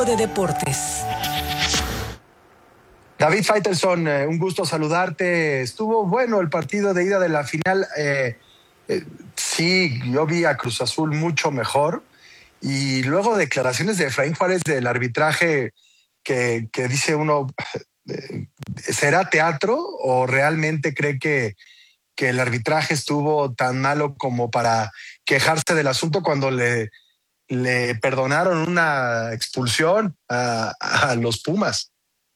de deportes. David Faitelson, un gusto saludarte. Estuvo bueno el partido de ida de la final. Sí, yo vi a Cruz Azul mucho mejor. Y luego declaraciones de Efraín Juárez del arbitraje que dice uno, ¿será teatro o realmente cree que el arbitraje estuvo tan malo como para quejarse del asunto cuando le perdonaron una expulsión a los Pumas?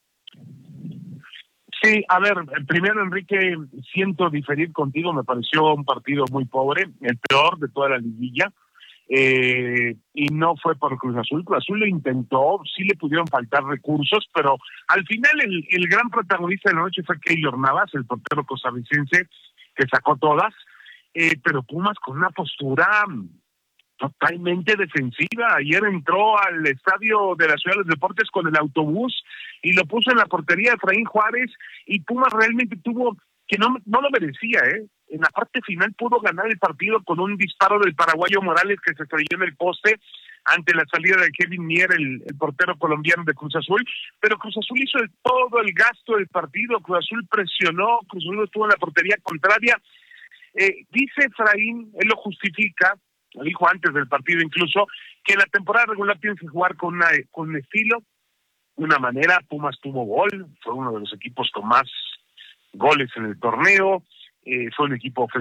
Sí, a ver, primero, Enrique, siento diferir contigo, me pareció un partido muy pobre, el peor de toda la liguilla, y no fue por Cruz Azul. Cruz Azul lo intentó, sí le pudieron faltar recursos, pero al final el gran protagonista de la noche fue Keylor Navas, el portero costarricense, que sacó todas, pero Pumas con una postura totalmente defensiva. Ayer entró al estadio de la Ciudad de los Deportes con el autobús y lo puso en la portería de Efraín Juárez, y Pumas realmente tuvo, que no lo merecía, en la parte final pudo ganar el partido con un disparo del paraguayo Morales que se estrelló en el poste ante la salida de Kevin Mier, el portero colombiano de Cruz Azul, pero Cruz Azul hizo todo el gasto del partido. Cruz Azul presionó, Cruz Azul estuvo en la portería contraria. Dice Efraín, él lo justifica, lo dijo antes del partido incluso, que la temporada regular tiene que jugar con un estilo, una manera. Pumas tuvo gol, fue uno de los equipos con más goles en el torneo, fue un equipo ofensivo.